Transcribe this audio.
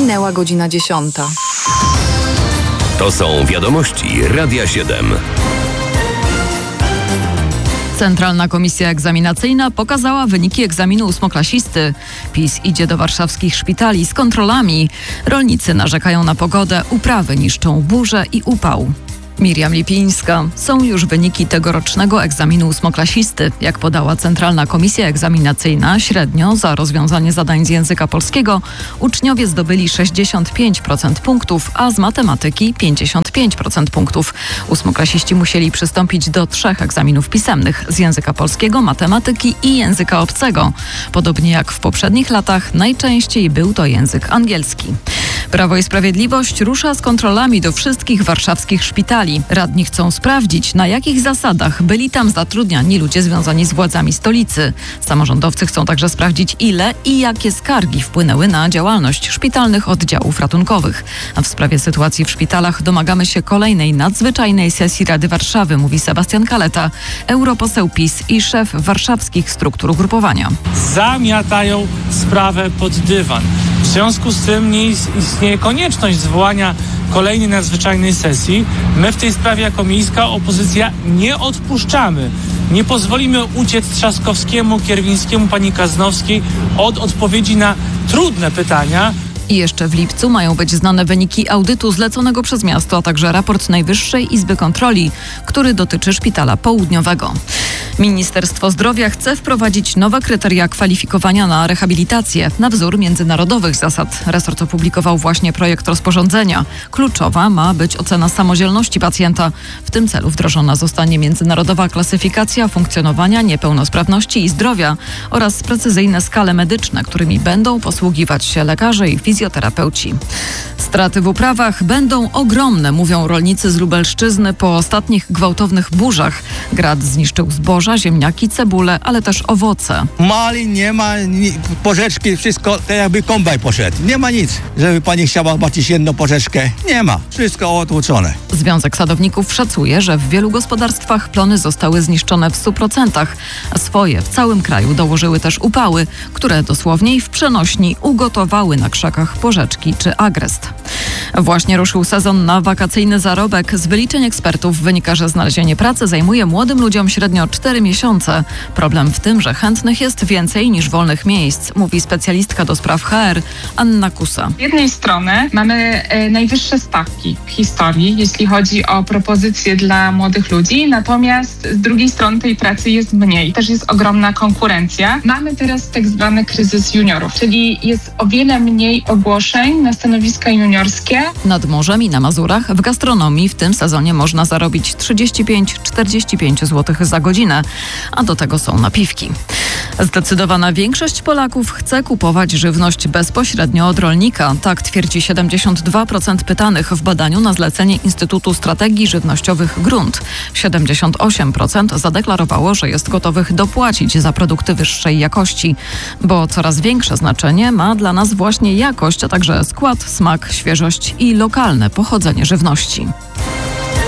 Minęła godzina 10. To są wiadomości Radia 7. Centralna Komisja Egzaminacyjna pokazała wyniki egzaminu ósmoklasisty. PiS idzie do warszawskich szpitali z kontrolami. Rolnicy narzekają na pogodę, uprawy niszczą burze i upał. Miriam Lipińska. Są już wyniki tegorocznego egzaminu ósmoklasisty. Jak podała Centralna Komisja Egzaminacyjna, średnio za rozwiązanie zadań z języka polskiego uczniowie zdobyli 65% punktów, a z matematyki 55% punktów. Ósmoklasiści musieli przystąpić do 3 egzaminów pisemnych z języka polskiego, matematyki i języka obcego. Podobnie jak w poprzednich latach, najczęściej był to język angielski. Prawo i Sprawiedliwość rusza z kontrolami do wszystkich warszawskich szpitali. Radni chcą sprawdzić, na jakich zasadach byli tam zatrudniani ludzie związani z władzami stolicy. Samorządowcy chcą także sprawdzić, ile i jakie skargi wpłynęły na działalność szpitalnych oddziałów ratunkowych. A w sprawie sytuacji w szpitalach domagamy się kolejnej nadzwyczajnej sesji Rady Warszawy, mówi Sebastian Kaleta, europoseł PiS i szef warszawskich struktur ugrupowania. Zamiatają sprawę pod dywan. W związku z tym nie istnieje konieczność zwołania kolejnej nadzwyczajnej sesji. My w tej sprawie jako miejska opozycja nie odpuszczamy. Nie pozwolimy uciec Trzaskowskiemu, Kierwińskiemu, pani Kaznowskiej od odpowiedzi na trudne pytania. I jeszcze w lipcu mają być znane wyniki audytu zleconego przez miasto, a także raport Najwyższej Izby Kontroli, który dotyczy Szpitala Południowego. Ministerstwo Zdrowia chce wprowadzić nowe kryteria kwalifikowania na rehabilitację na wzór międzynarodowych zasad. Resort opublikował właśnie projekt rozporządzenia. Kluczowa ma być ocena samodzielności pacjenta. W tym celu wdrożona zostanie międzynarodowa klasyfikacja funkcjonowania, niepełnosprawności i zdrowia oraz precyzyjne skale medyczne, którymi będą posługiwać się lekarze i fizjoterapeuci. Straty w uprawach będą ogromne, mówią rolnicy z Lubelszczyzny po ostatnich gwałtownych burzach. Grad zniszczył zboża, ziemniaki, cebulę, ale też owoce. Malin nie ma, porzeczki, wszystko tak jakby kombaj poszedł. Nie ma nic, żeby pani chciała zobaczyć jedną porzeczkę. Nie ma, wszystko otłuczone. Związek Sadowników szacuje, że w wielu gospodarstwach plony zostały zniszczone w 100%, a swoje w całym kraju dołożyły też upały, które dosłownie i w przenośni ugotowały na krzakach porzeczki czy agrest. Właśnie ruszył sezon na wakacyjny zarobek. Z wyliczeń ekspertów wynika, że znalezienie pracy zajmuje młodym ludziom średnio 4 miesiące. Problem w tym, że chętnych jest więcej niż wolnych miejsc, mówi specjalistka do spraw HR Anna Kusa. Z jednej strony mamy najwyższe stawki w historii, jeśli chodzi o propozycje dla młodych ludzi, natomiast z drugiej strony tej pracy jest mniej. Też jest ogromna konkurencja. Mamy teraz tak zwany kryzys juniorów, czyli jest o wiele mniej ogłoszeń na stanowiska juniorskie. Nad morzem i na Mazurach w gastronomii w tym sezonie można zarobić 35-45 zł za godzinę, a do tego są napiwki. Zdecydowana większość Polaków chce kupować żywność bezpośrednio od rolnika. Tak twierdzi 72% pytanych w badaniu na zlecenie Instytutu Strategii Żywnościowych Grunt. 78% zadeklarowało, że jest gotowych dopłacić za produkty wyższej jakości, bo coraz większe znaczenie ma dla nas właśnie jakość, a także skład, smak, świeżość i lokalne pochodzenie żywności.